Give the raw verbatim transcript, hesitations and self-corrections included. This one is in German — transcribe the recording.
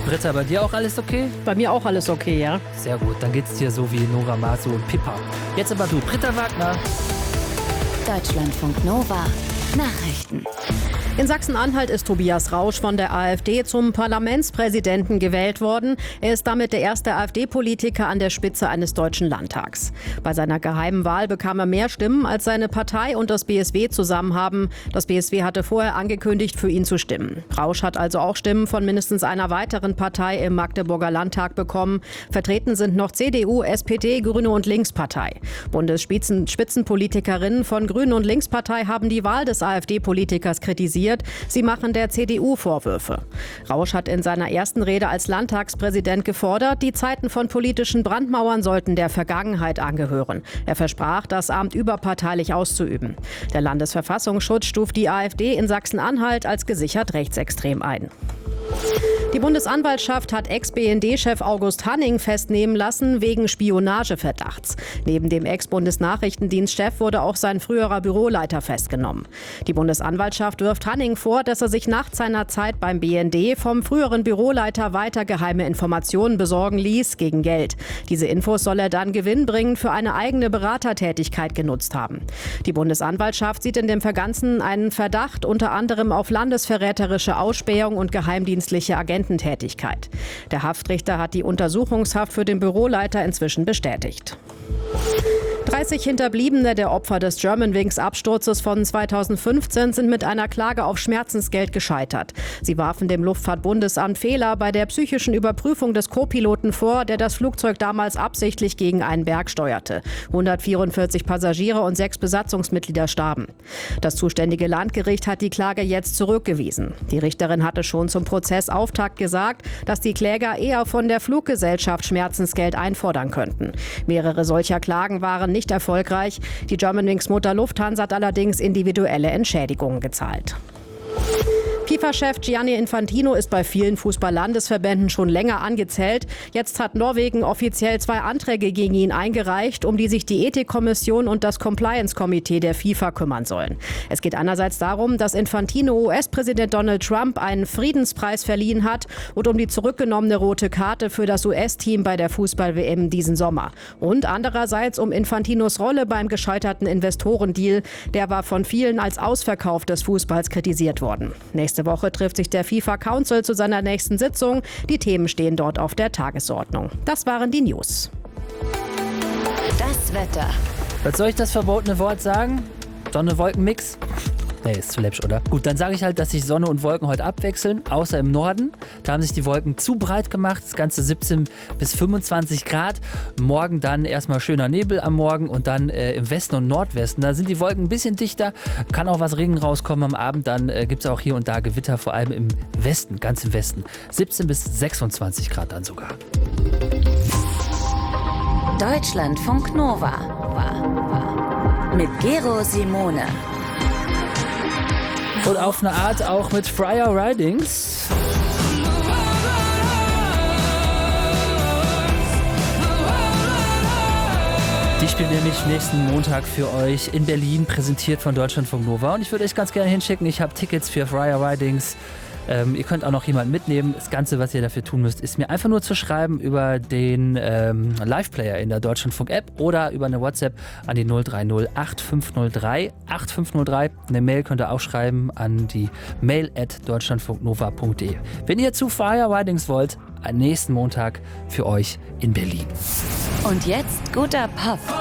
Britta, bei dir auch alles okay? Bei mir auch alles okay, ja. Sehr gut, dann geht's dir so wie Nora Maso und Pippa. Jetzt aber du, Britta Wagner. Deutschlandfunk Nova Nachrichten. In Sachsen-Anhalt ist Tobias Rausch von der AfD zum Parlamentspräsidenten gewählt worden. Er ist damit der erste AfD-Politiker an der Spitze eines deutschen Landtags. Bei seiner geheimen Wahl bekam er mehr Stimmen, als seine Partei und das B S W zusammen haben. Das B S W hatte vorher angekündigt, für ihn zu stimmen. Rausch hat also auch Stimmen von mindestens einer weiteren Partei im Magdeburger Landtag bekommen. Vertreten sind noch C D U, S P D, Grüne und Linkspartei. Bundesspitzenpolitikerinnen von Grünen und Linkspartei haben die Wahl des AfD-Politikers kritisiert. Sie machen der C D U Vorwürfe. Rausch hat in seiner ersten Rede als Landtagspräsident gefordert, die Zeiten von politischen Brandmauern sollten der Vergangenheit angehören. Er versprach, das Amt überparteilich auszuüben. Der Landesverfassungsschutz stuft die AfD in Sachsen-Anhalt als gesichert rechtsextrem ein. Die Bundesanwaltschaft hat Ex-B N D-Chef August Hanning festnehmen lassen wegen Spionageverdachts. Neben dem Ex-Bundesnachrichtendienstchef wurde auch sein früherer Büroleiter festgenommen. Die Bundesanwaltschaft wirft Hanning vor, dass er sich nach seiner Zeit beim B N D vom früheren Büroleiter weiter geheime Informationen besorgen ließ gegen Geld. Diese Infos soll er dann gewinnbringend für eine eigene Beratertätigkeit genutzt haben. Die Bundesanwaltschaft sieht in dem Ganzen einen Verdacht unter anderem auf landesverräterische Ausspähung und geheimdienstliche Agententätigkeit. Der Haftrichter hat die Untersuchungshaft für den Büroleiter inzwischen bestätigt. dreißig Hinterbliebene der Opfer des Germanwings-Absturzes von zweitausendfünfzehn sind mit einer Klage auf Schmerzensgeld gescheitert. Sie warfen dem Luftfahrtbundesamt Fehler bei der psychischen Überprüfung des Co-Piloten vor, der das Flugzeug damals absichtlich gegen einen Berg steuerte. hundertvierundvierzig Passagiere und sechs Besatzungsmitglieder starben. Das zuständige Landgericht hat die Klage jetzt zurückgewiesen. Die Richterin hatte schon zum Prozessauftakt gesagt, dass die Kläger eher von der Fluggesellschaft Schmerzensgeld einfordern könnten. Mehrere solcher Klagen waren nicht erfolgreich. Die Germanwings-Mutter Lufthansa hat allerdings individuelle Entschädigungen gezahlt. FIFA-Chef Gianni Infantino ist bei vielen Fußball-Landesverbänden schon länger angezählt. Jetzt hat Norwegen offiziell zwei Anträge gegen ihn eingereicht, um die sich die Ethikkommission und das Compliance-Komitee der FIFA kümmern sollen. Es geht einerseits darum, dass Infantino U S-Präsident Donald Trump einen Friedenspreis verliehen hat und um die zurückgenommene rote Karte für das U S-Team bei der Fußball-W M diesen Sommer. Und andererseits um Infantinos Rolle beim gescheiterten Investorendeal. Der war von vielen als Ausverkauf des Fußballs kritisiert worden. Nächste Woche trifft sich der FIFA Council zu seiner nächsten Sitzung. Die Themen stehen dort auf der Tagesordnung. Das waren die News. Das Wetter. Was soll ich das verbotene Wort sagen? Sonne-Wolken-Mix? Nee, ist zu läppisch, oder? Gut, dann sage ich halt, dass sich Sonne und Wolken heute abwechseln, außer im Norden. Da haben sich die Wolken zu breit gemacht, das Ganze siebzehn bis fünfundzwanzig Grad. Morgen dann erstmal schöner Nebel am Morgen und dann äh, im Westen und Nordwesten. Da sind die Wolken ein bisschen dichter, kann auch was Regen rauskommen am Abend. Dann äh, gibt es auch hier und da Gewitter, vor allem im Westen, ganz im Westen. siebzehn bis sechsundzwanzig Grad dann sogar. Deutschlandfunk Nova. Mit Gero Simone. Und auf eine Art auch mit Friar Ridings. Die spielen nämlich nächsten Montag für euch in Berlin, präsentiert von Deutschlandfunk Nova. Und ich würde euch ganz gerne hinschicken, ich habe Tickets für Friar Ridings. Ähm, ihr könnt auch noch jemanden mitnehmen. Das Ganze, was ihr dafür tun müsst, ist mir einfach nur zu schreiben über den ähm, Live-Player in der Deutschlandfunk-App oder über eine WhatsApp an die null drei null acht fünf null drei acht fünf null drei. Eine Mail könnt ihr auch schreiben an die mail at deutschlandfunknova punkt de. Wenn ihr zu Friar Ridings wollt, am nächsten Montag für euch in Berlin. Und jetzt guter Pop.